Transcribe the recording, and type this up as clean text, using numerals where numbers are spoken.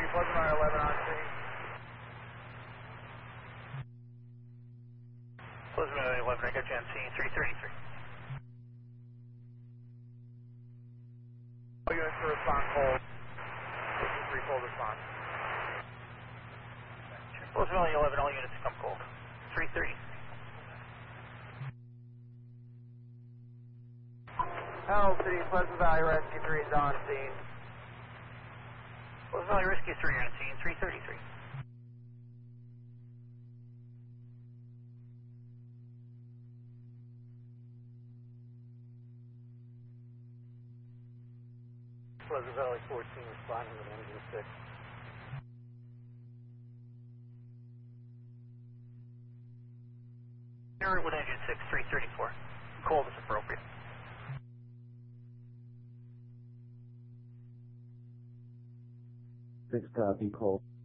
Pleasant Valley 11 on scene. Pleasant Valley 11, I got you on scene 333. All units to respond cold. This is 3 cold response. Pleasant Valley 11, all units come cold. 330. Hell City, Pleasant Valley Rescue 3 is on scene. Pleasant Valley Rescue 3 on scene 333. Pleasant Valley 14 responding with engine 6. You're with engine 6, 334. Cold is appropriate. Six copy, cold.